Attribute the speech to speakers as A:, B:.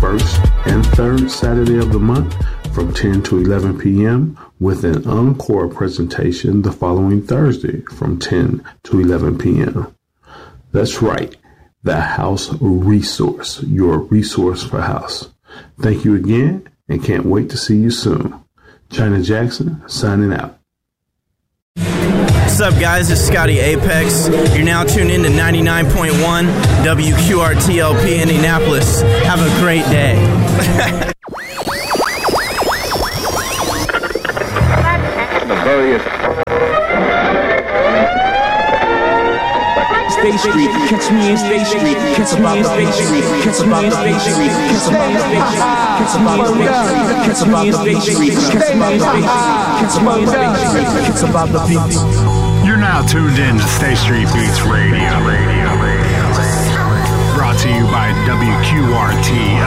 A: first and third Saturday of the month from 10 to 11 p.m. with an encore presentation the following Thursday from 10 to 11 p.m. That's right, the House Resource, your resource for house. Thank you again and can't wait to see you soon. China Jackson signing out.
B: What's up, guys? It's Scotty Apex. You're now tuned in to 99.1 WQRTLP Indianapolis. Have a great day.
C: Stay Street, catch me in Stay Street, catch me in Stay Street, catch me in Stay Street, catch me in Stay Street, catch me in Stay Street, catch me in Stay Street, catch about the beats.
D: You're now tuned in to Stay Street Beats Radio. Brought to you by WQRT